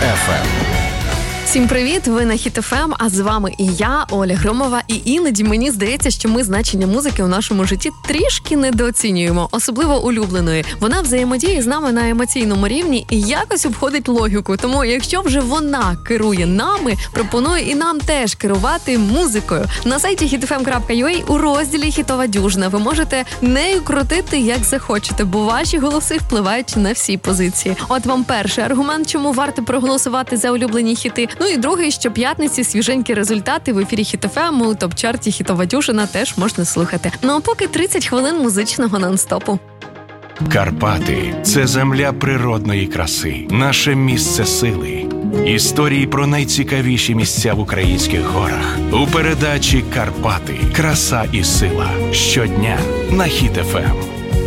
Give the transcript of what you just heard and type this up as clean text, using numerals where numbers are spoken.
FM. Всім привіт, ви на Хіт ФМ, а з вами і я, Оля Громова. І іноді мені здається, що ми значення музики у нашому житті трішки недооцінюємо, особливо улюбленої. Вона взаємодіє з нами на емоційному рівні і якось обходить логіку. Тому якщо вже вона керує нами, пропоную і нам теж керувати музикою. На сайті hitfm.ua у розділі «Хітова дюжина» ви можете нею крутити, як захочете, бо ваші голоси впливають на всі позиції. От вам перший аргумент, чому варто проголосувати за улюблені хіти. Ну і другий, що п'ятниці свіженькі результати в ефірі Хіт ФМ у топ-чарті «Хітова дюжина» теж можна слухати. Ну а поки 30 хвилин музичного нон-стопу. Карпати – це земля природної краси, наше місце сили. Історії про найцікавіші місця в українських горах. У передачі «Карпати. Краса і сила». Щодня на Хіт ФМ.